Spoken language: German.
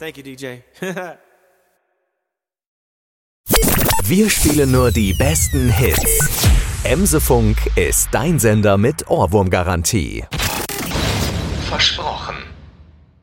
Thank you, DJ. Wir spielen nur die besten Hits. Emse-Funk ist dein Sender mit Ohrwurmgarantie. Versprochen.